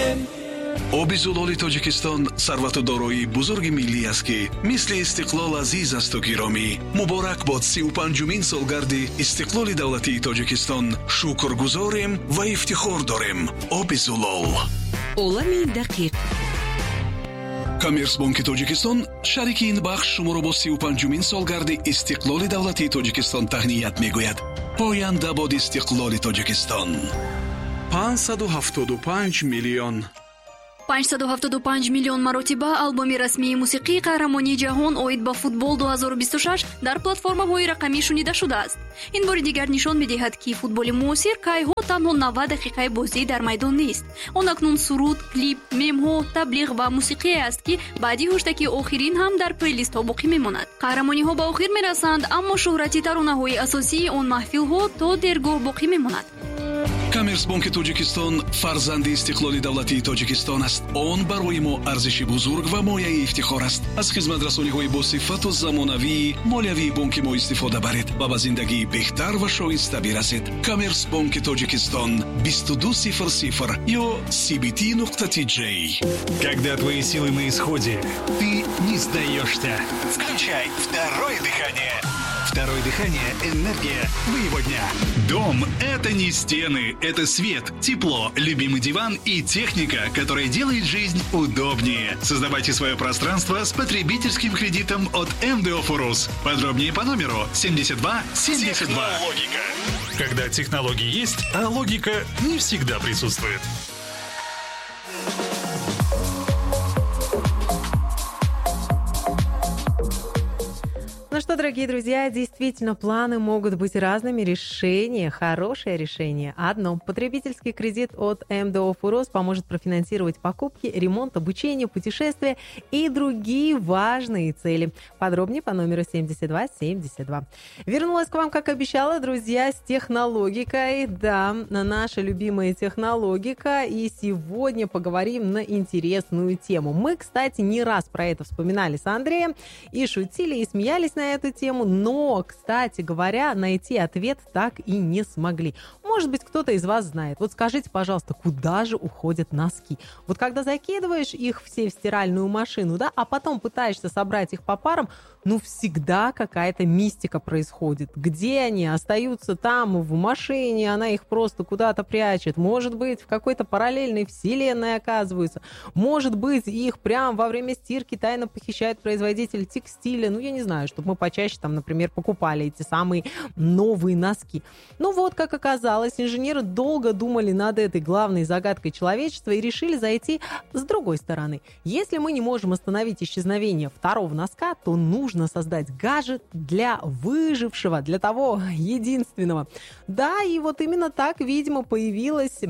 оби зулоли Тоҷикистон сарвату дороии бузурги миллӣ аст, ки мисли истиқлол азиз асту гиромӣ. муборак бод 35-умин солгарди истиқлоли давлатии Тоҷикистон. шукргузорем ва ифтихор дорем. оби зулол. олами дақиқ. Коммерсбанки Тоҷикистон шарики ин бахш шуморо бо 35-умин солгарди истиқлоли давлатии Тоҷикистон таҳният мегӯяд. поянда бод истиқлоли Тоҷикистон. 575 миллион 575 миллион маротиба албоми расмии мусиқии қаҳрамонии ҷаҳон оид ба футбол 2026 дар платформаҳои рақамӣ шунида шудааст. ин бори дигар нишон медиҳад, ки футболи муосир кайҳо танҳо 90 дақиқаи бозӣ дар майдон нест. он акнун суруд, клип, мемҳо, таблиғ ва мусиқие аст, ки баъди ҳуштаки охирин ҳам дар плейлистҳо боқӣ мемонад. қаҳрамониҳо ба охир мерасанд, аммо шӯҳрати таронаҳои асосии он маҳфилҳо то дергоҳ боқӣ мемонад. Коммерсбанки Тоҷикистон фарзанди истиқлоли давлатии Тоҷикистон аст. он барои мо арзиши бузург ва мояи ифтихор аст. аз хизматрасониҳои босифату замонавии молиявии бонки мо истифода баред ва ба зиндагии беҳтар ва шоиста бирасед. Коммерсбанки Тоҷикистон 2200 ё cbt.tj. Когда твои силы на исходе, ты не сдаешься. Включай второе дыхание. Второе дыхание – энергия твоего дня. Дом – это не стены, это свет, тепло, любимый диван и техника, которая делает жизнь удобнее. Создавайте свое пространство с потребительским кредитом от МДО «Фурус». Подробнее по номеру 72 72. Технологика. Когда технологии есть, а логика не всегда присутствует. Ну что, дорогие друзья, действительно, планы могут быть разными. Решение, хорошее решение одно. Потребительский кредит от МДО «Фурос» поможет профинансировать покупки, ремонт, обучение, путешествия и другие важные цели. Подробнее по номеру 7272. Вернулась к вам, как обещала, друзья, с технологикой. Да, наша любимая технологика. И сегодня поговорим на интересную тему. Мы, кстати, не раз про это вспоминали с Андреем и шутили, и смеялись на эту тему, но, кстати говоря, найти ответ так и не смогли. Может быть, кто-то из вас знает. Вот скажите, пожалуйста, куда же уходят носки? Вот когда закидываешь их все в стиральную машину, да, а потом пытаешься собрать их по парам, ну, всегда какая-то мистика происходит. Где они? Остаются там, в машине, она их просто куда-то прячет. Может быть, в какой-то параллельной вселенной оказываются. Может быть, их прямо во время стирки тайно похищает производитель текстиля. Ну, я не знаю, чтобы мы почаще там, например, покупали эти самые новые носки. Ну, вот, как оказалось, инженеры долго думали над этой главной загадкой человечества и решили зайти с другой стороны. Если мы не можем остановить исчезновение второго носка, то нужно создать гаджет для выжившего, для того единственного. Да, и вот именно так, видимо, появилось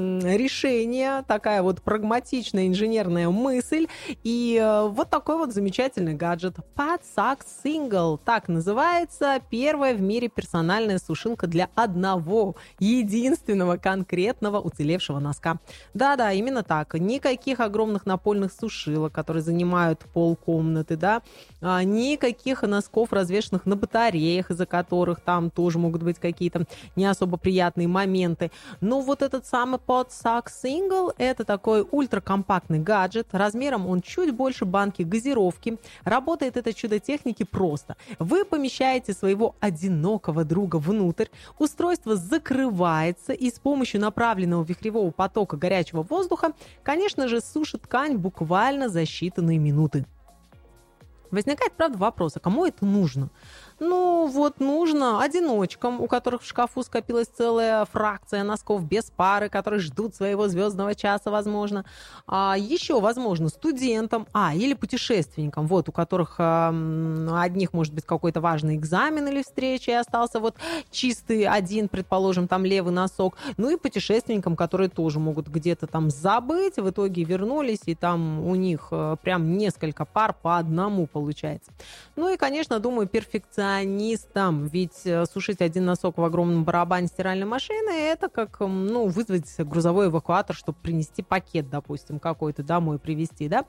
решение, такая вот прагматичная инженерная мысль, и вот такой вот замечательный гаджет. PadSax Single, так называется, первая в мире персональная сушилка для одного единственного конкретного уцелевшего носка. Да-да, именно так. Никаких огромных напольных сушилок, которые занимают полкомнаты, да, никаких носков, развешанных на батареях, из-за которых там тоже могут быть какие-то не особо приятные моменты. Но вот этот самый PadSax Single — это такой ультракомпактный гаджет. Размером он чуть больше банки газировки. Работает это чудо техники просто. Вы помещаете своего одинокого друга внутрь, устройство закрывается и с помощью направленного вихревого потока горячего воздуха, конечно же, сушит ткань буквально за считанные минуты. Возникает, правда, вопрос, а кому это нужно? Ну, вот нужно одиночкам, у которых в шкафу скопилась целая фракция носков без пары, которые ждут своего звездного часа, возможно. А еще, возможно, студентам, или путешественникам, вот, у которых одних, может быть, какой-то важный экзамен или встреча, и остался вот чистый один, предположим, там левый носок. Ну и путешественникам, которые тоже могут где-то там забыть, в итоге вернулись, и там у них прям несколько пар по одному получается. Ну и, конечно, думаю, перфекционистам, профессионалистам. Ведь сушить один носок в огромном барабане стиральной машины — это как вызвать грузовой эвакуатор, чтобы принести пакет, допустим, какой-то домой привезти, да?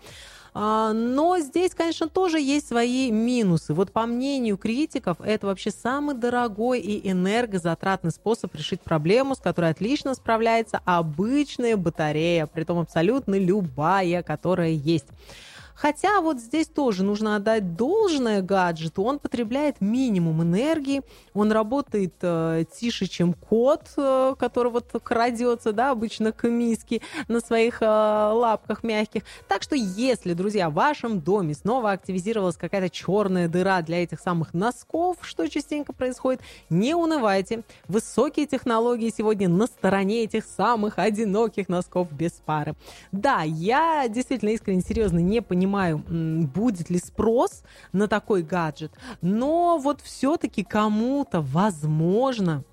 Но здесь, конечно, тоже есть свои минусы. Вот по мнению критиков, это вообще самый дорогой и энергозатратный способ решить проблему, с которой отлично справляется обычная батарея, притом абсолютно любая, которая есть. Хотя вот здесь тоже нужно отдать должное гаджету. Он потребляет минимум энергии, он работает тише, чем кот, который вот крадется, да, обычно к миске на своих лапках мягких. Так что если, друзья, в вашем доме снова активизировалась какая-то черная дыра для этих самых носков, что частенько происходит, не унывайте. Высокие технологии сегодня на стороне этих самых одиноких носков без пары. Да, я действительно искренне, серьезно не понимаю, будет ли спрос на такой гаджет, но вот все-таки кому-то, возможно,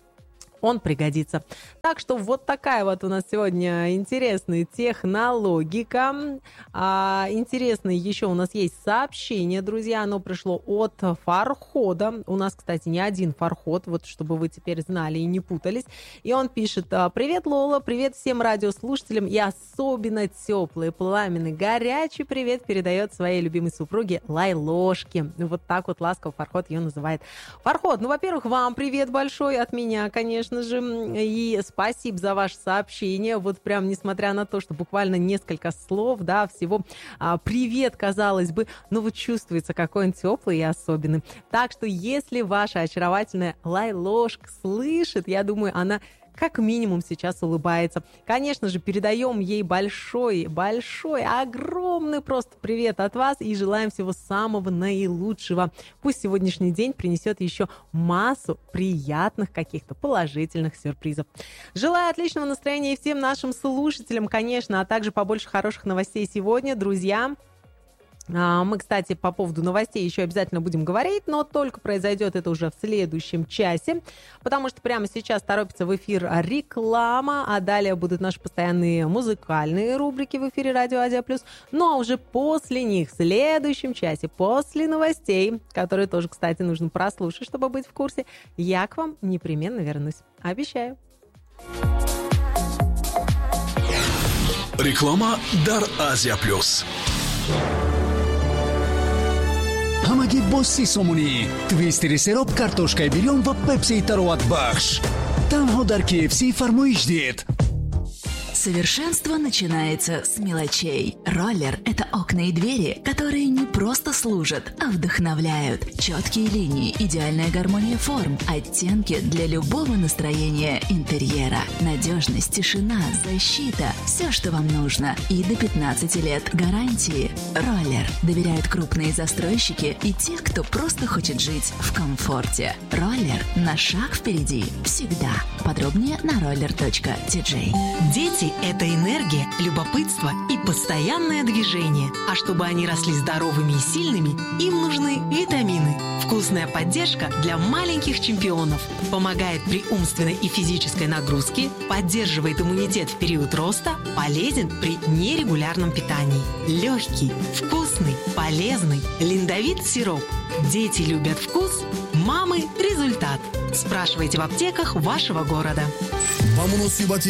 он пригодится. Так что вот такая вот у нас сегодня интересная технологика. Интересное еще у нас есть сообщение, друзья. Оно пришло от Фархода. У нас, кстати, не один Фарход, вот чтобы вы теперь знали и не путались. И он пишет: привет, Лола, привет всем радиослушателям. И особенно теплый, пламенный, горячий привет передает своей любимой супруге Лайлошке. Вот так вот ласково Фарход ее называет. Фарход, во-первых, вам привет большой от меня, конечно же, и спасибо за ваше сообщение. Вот прям, несмотря на то, что буквально несколько слов, да, всего привет, казалось бы, но вот чувствуется, какой он теплый и особенный. Так что, если ваша очаровательная Лайлошка слышит, я думаю, она как минимум сейчас улыбается. Конечно же, передаем ей большой, огромный просто привет от вас и желаем всего самого наилучшего. Пусть сегодняшний день принесет еще массу приятных каких-то положительных сюрпризов. Желаю отличного настроения и всем нашим слушателям, конечно, а также побольше хороших новостей сегодня, друзья. Мы, кстати, по поводу новостей еще обязательно будем говорить, но только произойдет это уже в следующем часе, потому что прямо сейчас торопится в эфир реклама, а далее будут наши постоянные музыкальные рубрики в эфире Радио Азия Плюс. Ну а уже после них, в следующем часе, после новостей, которые тоже, кстати, нужно прослушать, чтобы быть в курсе, я к вам непременно вернусь. Обещаю. Реклама Дар Азия Плюс. ҳамагӣ бо 30 сомонӣ твистери сероб, картошкаи бирён ва пепсии тароватбахш. Танҳо дар KFC фармоиш дед. Совершенство начинается с мелочей. Роллер – это окна и двери, которые не просто служат, а вдохновляют. Четкие линии, идеальная гармония форм, оттенки для любого настроения интерьера. Надежность, тишина, защита – все, что вам нужно. И до 15 лет гарантии. Роллер доверяют крупные застройщики и те, кто просто хочет жить в комфорте. Роллер – на шаг впереди. Всегда. Подробнее на roller.tj. Дети – это энергия, любопытство и постоянное движение. А чтобы они росли здоровыми и сильными, им нужны витамины. Вкусная поддержка для маленьких чемпионов. Помогает при умственной и физической нагрузке, поддерживает иммунитет в период роста, полезен при нерегулярном питании. Легкий, вкусный, полезный. Линдовит сироп. Дети любят вкус, мамы – результат. Спрашивайте в аптеках вашего города.